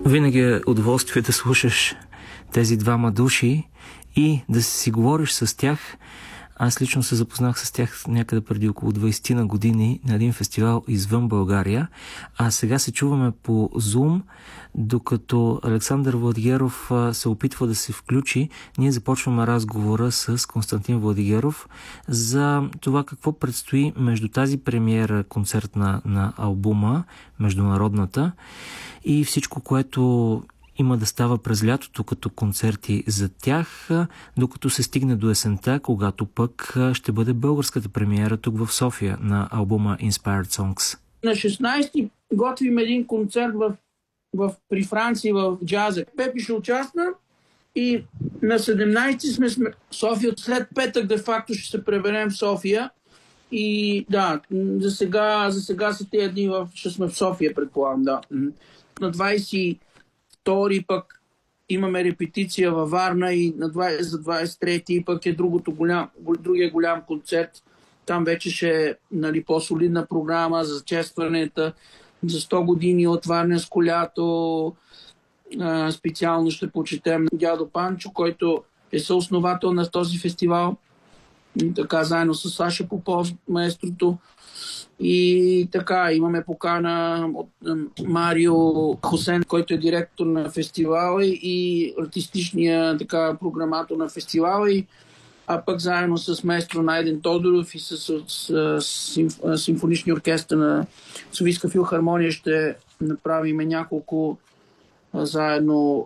Винаги е удоволствие да слушаш тези двама души и да си говориш с тях. Аз лично се запознах с тях някъде преди около 20 на години на един фестивал извън България, а сега се чуваме по Zoom, докато Александър Владигеров се опитва да се включи. Ние започваме разговора с Константин Владигеров за това какво предстои между тази премиера концертна на албума, международната, и всичко, което има да става през лятото като концерти за тях, докато се стигне до есента, когато пък ще бъде българската премиера тук в София на албума Inspired Songs. На 16-ти готвим един концерт при Франция в джаза. Пепи ще участва и на 17-ти сме в София. След петък де-факто ще се преберем в София. И да, за сега са тези дни ще сме в София, предполагам, да. На 22-ри пък имаме репетиция във Варна и за 23-ти пък е другия голям концерт. Там вече ще е по-солидна програма за честването за 100 години от Варненско лято. Специално ще почетем дядо Панчо, който е съосновател на този фестивал. И така, заедно с Саша Попов, маестрото. И така, имаме покана от Марио Хосен, който е директор на фестивала и артистичния програматор на фестивала. А пък заедно с маестро Найден Тодоров и с симфоничния оркестър на Софийска филхармония ще направим няколко заедно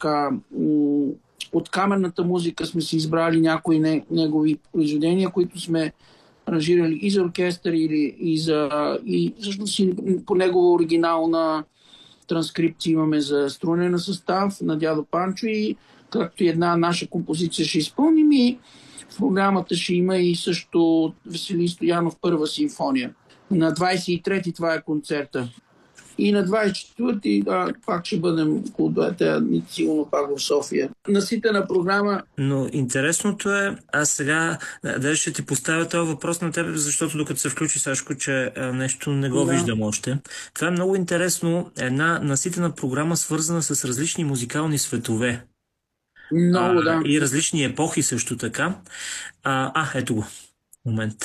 от камерната музика сме си избрали някои негови произведения, които сме аранжирали и за оркестър и всъщност по негова оригинална транскрипция имаме за струнен състав на дядо Панчо и както и една наша композиция ще изпълним и в програмата ще има и също Веселин Стоянов първа симфония. На 23-ти това е концерта. И на 24-ти пак ще бъдем около двете, сигурно пак в София. Наситена програма. Но интересното е, аз сега да ще ти поставя този въпрос на теб, защото докато се включи Сашко, че нещо не го виждам още. Това е много интересно. Една наситена програма, свързана с различни музикални светове. Много, да. И различни епохи също така. Ето го. Момент.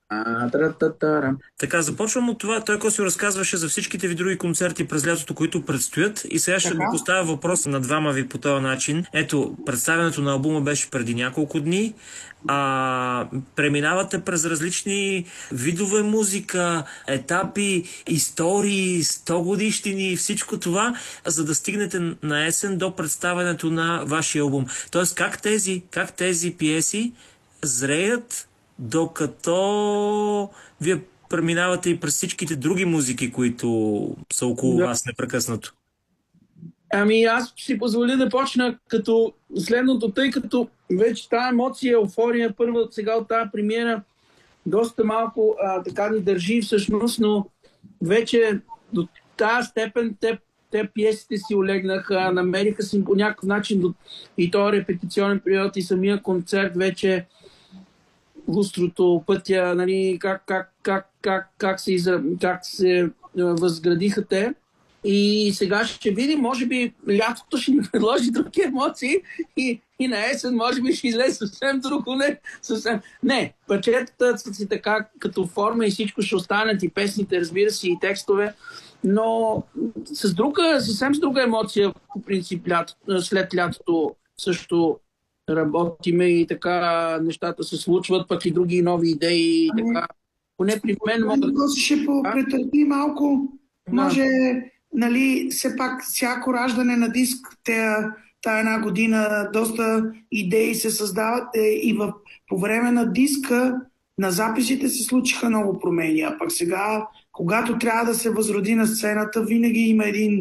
Така, започвам от това. Той Косио разказваше за всичките ви други концерти през лятото, които предстоят. И сега ще го поставя въпрос на двама ви по този начин. Ето, представянето на албума беше преди няколко дни. Преминавате през различни видове музика, етапи, истории, 100 годишнини, всичко това, за да стигнете на есен до представянето на вашия албум. Тоест, как тези пиеси зреят, докато вие преминавате и през всичките други музики, които са около вас непрекъснато? Аз си позволя да почна като следното, тъй като вече тази емоция, еуфория, първа сега от тази премиера, доста малко така ни държи всъщност, но вече до тази степен те пиесите си олегнаха, намериха си по някакъв начин и този репетиционен период и самия концерт вече лустрото, пътя, нали, как се възградиха те. И сега ще видим, може би лятото ще ни предложи други емоции и на есен може би ще излезе съвсем друго. Не, парчетата са си така като форма и всичко ще останат и песните, разбира се, и текстове, но съвсем с друга емоция по принцип след лятото също работиме и така нещата се случват, пък и други нови идеи. Така. Поне при мен могат... Ще претърпи малко. Може, нали, все пак всяко раждане на диск, тая една година доста идеи се създават и по време на диска на записите се случиха много промени. А пък сега, когато трябва да се възроди на сцената, винаги има един